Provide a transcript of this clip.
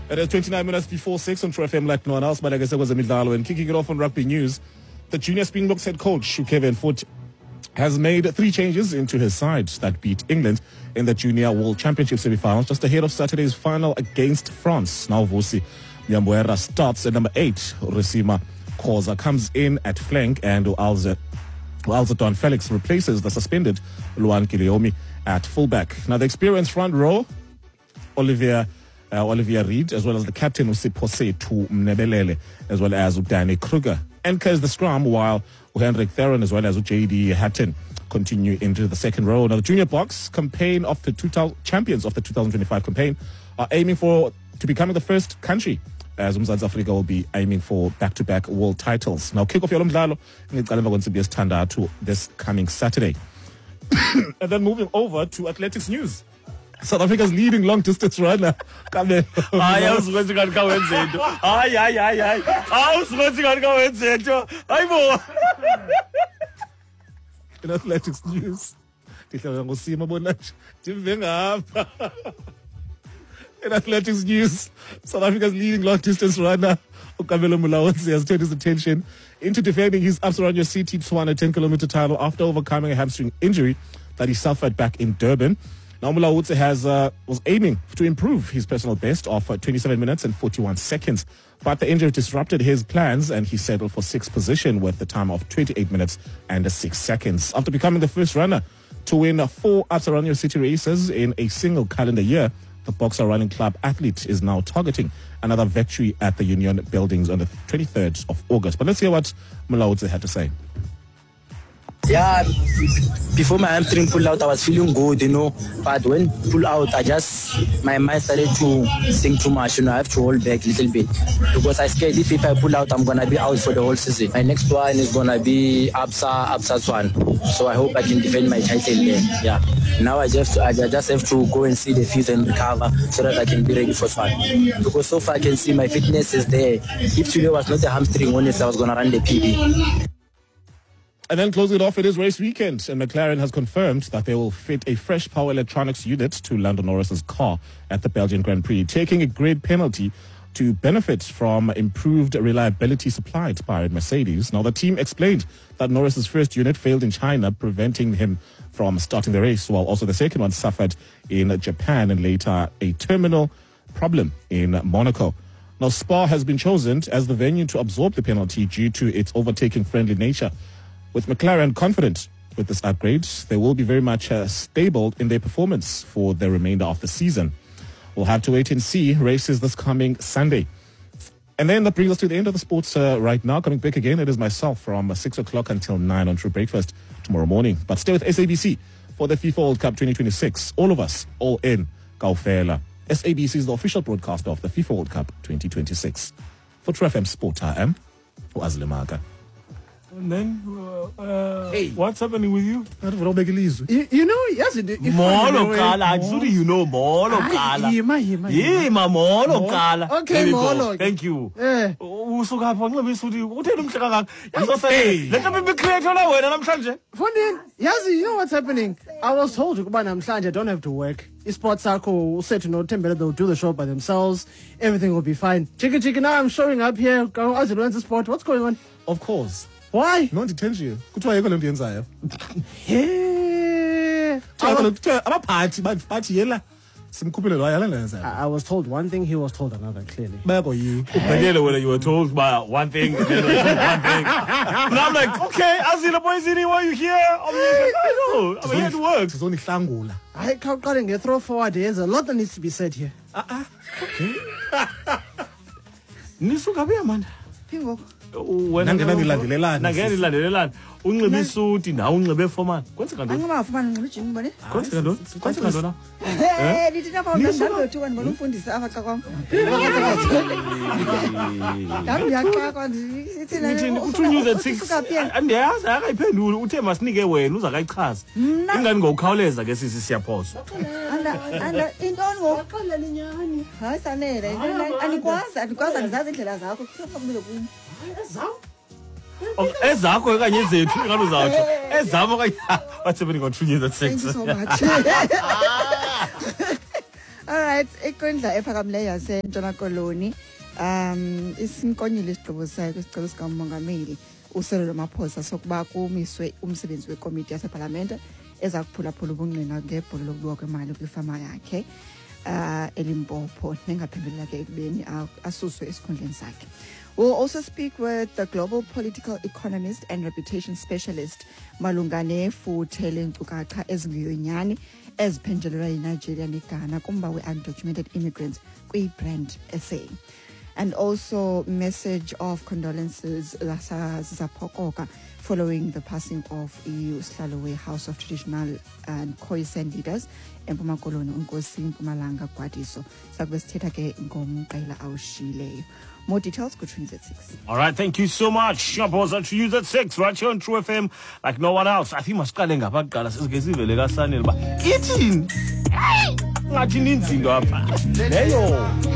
It is 29 minutes before 6 on True FM like no one else, but I guess it was a midlalo. And kicking it off on rugby news, the junior Springboks head coach, Kevin Foot, has made 3 changes into his side that beat England in the Junior World Championship semi-finals just ahead of Saturday's final against France. Now Vusi Nyambuera starts at number 8. Resima Khoza comes in at flank, and Alzadon Felix replaces the suspended Luan Kiliomi at fullback. Now the experienced front row, Olivier Reed, as well as the captain Usiphossethu Mnebelele, as well as Danny Kruger, anchors the scrum, while Henrik Theron as well as J.D. Hatton continue into the second row. Now the Junior Boks campaign of the champions of the 2025 campaign are aiming to becoming the first country, as Mzansi Africa will be aiming for back-to-back world titles. Now kick off your mdlalo to this coming Saturday. And then moving over to athletics news. South Africa's leading long-distance runner. In athletics news. In athletics news, South Africa's leading long-distance runner, Okamelo Mulaudzi, has turned his attention into defending his Absa City Tswana 10-kilometer title after overcoming a hamstring injury that he suffered back in Durban. Now Mulaudzi was aiming to improve his personal best of 27 minutes and 41 seconds, but the injury disrupted his plans and he settled for 6th position with the time of 28 minutes and 6 seconds. After becoming the first runner to win 4 Absa City races in a single calendar year, the Boxer Running Club athlete is now targeting another victory at the Union Buildings on the 23rd of August. But let's hear what Mulaudzi had to say. Yeah, before my hamstring pulled out, I was feeling good, but when pulled out, my mind started to think too much, I have to hold back a little bit, because I scared if I pull out, I'm going to be out for the whole season. My next one is going to be Absa Swan, so I hope I can defend my title there, yeah. Now I just have to go and see the field and recover so that I can be ready for Swan, because so far I can see my fitness is there. If today was not a hamstring, honestly, I was going to run the PB. And then closing it off, it is race weekend, and McLaren has confirmed that they will fit a fresh power electronics unit to Lando Norris's car at the Belgian Grand Prix, taking a great penalty to benefit from improved reliability supplied by Mercedes. Now, the team explained that Norris's first unit failed in China, preventing him from starting the race, while also the second one suffered in Japan and later a terminal problem in Monaco. Now, Spa has been chosen as the venue to absorb the penalty due to its overtaking-friendly nature. With McLaren confident with this upgrade, they will be very much stable in their performance for the remainder of the season. We'll have to wait and see races this coming Sunday. And then that brings us to the end of the sports right now. Coming back again, it is myself from 6 o'clock until 9 on True Breakfast tomorrow morning. But stay with SABC for the FIFA World Cup 2026. All of us, all in, Kaufela. SABC is the official broadcaster of the FIFA World Cup 2026. For True FM Sport, I am Azlemaka. And then, hey, what's happening with you? Yes, Molo Kala, actually, Molo Kala. Molo Kala. Okay, Molo. Thank you. You know what's happening? I was told I don't have to work. Sports Circle said to Tembele, they'll do the show by themselves. Everything will be fine. Chicken, now I'm showing up here. Sport. What's going on? Of course. Why? No, detention you. Kuthiwa yekho lento yenzayo. I was told one thing, he was told another, clearly. When you were told by one thing, and then one thing. And I'm like, okay, Azila Boyzini, why are you here? I know. I'm here to work. It's only Hlangula. I can't get throw forward. There's a lot that needs to be said here. Okay. Nisuka man. Nangelandelelana unxibe isuti nawe unxibe formal kwenzeka ntoni angabafumana unxibe ijini mbone kwenzeka ntoni lithi lapha ngandabethu kanti bona umfundisi abaxa kwam yaxaka ndithini uthunyuze 6 andiyazi akayiphenduli uthe masinike wena uza kayichaza ingani ngokukhawuleza ke sisi siyaphosa anda intoni ngokuxolela inyani hayi sanele anikwazi andizazi indlela zakho kufanele kum ezakho okanye ezethu ingane uzawutsho ezamo okanye what's happening on 6. Thank you so much. All right, inkundla ephakamileyo yaseNtshona Koloni isinkonyile isigqibo sayo kwisicelo sikamongameli uCyril Ramaphosa sokuba kumiswe umsebenzi wekomiti yasepalamente eza kuphulaphula ubungqina ngebhola lokubiwa kwemali kwifama yakhe eLimpopo nengaphembelela ke ekubeni asuswe esikhundleni sakhe. We'll also speak with the global political economist and reputation specialist malunga nefuthe leenkcukacha ezingeyonyani eziphenjelelwa yiNigeria neGhana kumba we-undocumented immigrants kwi-Brand SA. And also message of condolences Zappokoka following the passing of uSihlalo House of Traditional and Khoisan leaders eMpuma Koloni uNkosi Mpumalanga Gwadiso. Sakube sithetha ke ngomqela awushileyo. More details, good tunes at 6. All right, thank you so much. Shabos to use at 6 right here on True FM like no one else. I think masiqale ngabaqala sizigezivele kaSanele ba ithini. Ngathi ninzi ndo apha. Leyo.